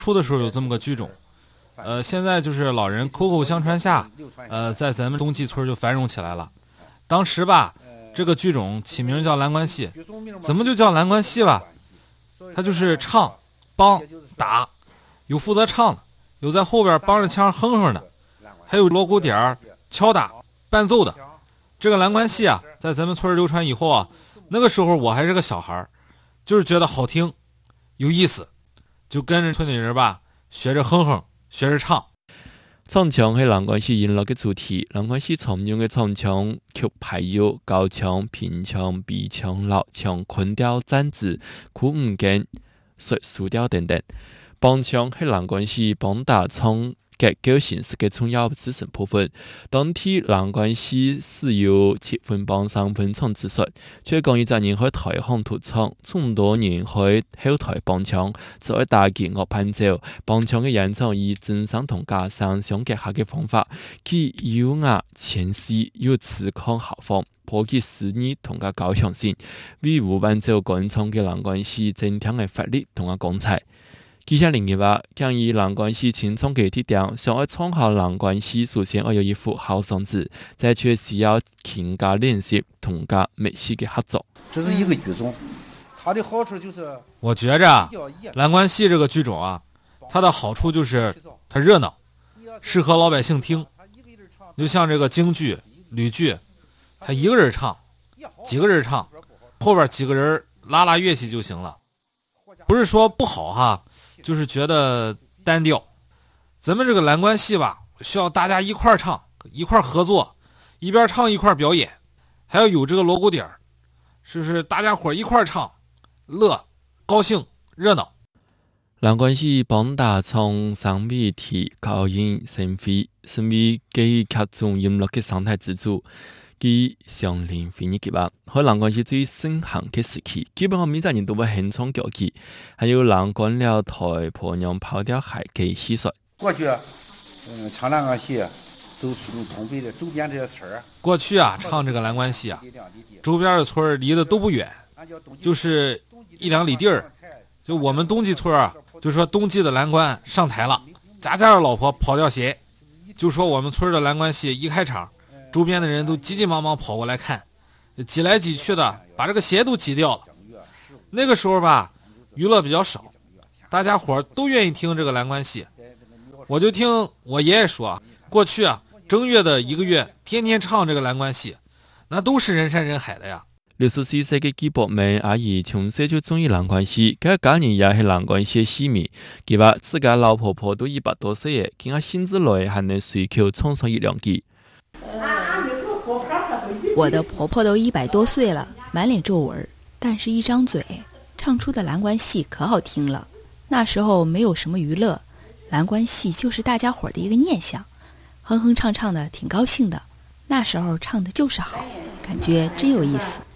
初的时候有这么个剧种，现在就是老人口口相传下，在咱们东季村就繁荣起来了。当时吧，这个剧种起名叫蓝关戏，怎么就叫蓝关戏吧？它就是唱、帮、打，有负责唱的，有在后边帮着腔哼哼的，还有锣鼓点儿敲打伴奏的。这个蓝关戏啊，在咱们村流传以后啊，那个时候我还是个小孩，就是觉得好听有意思，就跟着村里人吧学着哼哼，学着唱。 唱腔係藍關戲音樂嘅主題，藍關戲常用嘅唱腔曲牌有高腔、平腔、鼻腔、老腔、昆調、顫子、苦五間、水蘇調等等。幫腔係藍關戲幫打唱結構形式嘅重要組成部分。當天藍關戲是由7分幫3分唱之術，最講一隻人去台行獨唱，眾多人去後台幫腔，作為打擊樂伴奏。幫腔嘅演唱以真聲同假聲相結合嘅方法，既優雅纖細又詞腔豪放，頗具詩意同嘅高尚性，為無伴奏乾唱嘅藍關戲增添嘅活力同嘅光彩。記者連結話，建議藍關戲清唱嘅特點，想要唱好藍關戲，首先要有一副好嗓子，再卻需要勤加練習同加美戲嘅合作。 這是一個劇種，它的好處就是我覺着藍關戲這個劇種啊，它的好處就是它熱鬧，適合老百姓聽。就像這個京劇、呂劇，他一個人唱，幾個人唱，後邊幾個人拉拉樂器就行了。不是說不好哈，就是覺得單調。咱們這個藍關戲吧，需要大家一塊唱，一塊合作，一邊唱一塊表演，還要有這個鑼鼓點，是不是大家伙一塊唱，樂、高興、熱鬧。 藍關戲幫打唱聲味體高音聲飛，成為記憶劇中音樂嘅生態支柱。佢上年非日結吧，喺藍關戲最盛行嘅時期，基本上每個人都會獻唱腳技，還有藍關了台婆娘跑調海嘅戲術。 過去，唱藍關戲都從東北的周邊這些村。 過去啊，唱這個藍關戲啊，周邊的村離得都不遠，就是1-2里地兒。就我們冬季村啊，就說冬季的藍關上台了，家家的老婆跑掉鞋，就說我們村的藍關戲一開場，周邊的人都急急忙忙跑過來看，擠來擠去的，把這個鞋都擠掉了。那個時候吧，娛樂比較少，大家伙都願意聽這個藍關戲。我就聽我爺爺說，過去啊，正月的1個月，天天唱這個藍關戲，那都是人山人海的呀。 64歲嘅紀伯明阿姨從細就中意藍關戲，佢家人也係藍關戲戲迷。佢話自家老婆婆都100多歲嘅，見佢性子來還能隨口唱上1-2句。 我的婆婆都100多歲了，滿臉皺紋，但是一張嘴，唱出的藍關戲可好聽了。那時候沒有什麼娛樂，藍關戲就是大家伙的一個念想，哼哼唱唱的挺高興的。那時候唱的就是好，感覺真有意思。